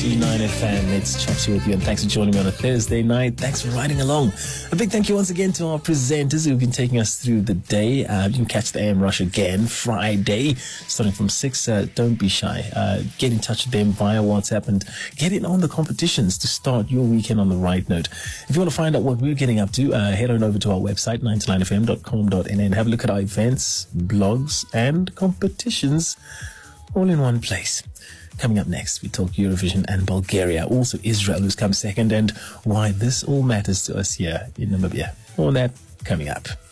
99 FM. It's Chopsy with you, and thanks for joining me on a Thursday night. Thanks for riding along. A big thank you once again to our presenters who've been taking us through the day. You can catch the AM Rush again Friday, starting from 6. Don't be shy. Get in touch with them via WhatsApp and get in on the competitions to start your weekend on the right note. If you want to find out what we're getting up to, head on over to our website, 99fm.com.na, and have a look at our events, blogs, and competitions all in one place. Coming up next, we talk Eurovision and Bulgaria, also Israel, who's come second, and why this all matters to us here in Namibia. All that coming up.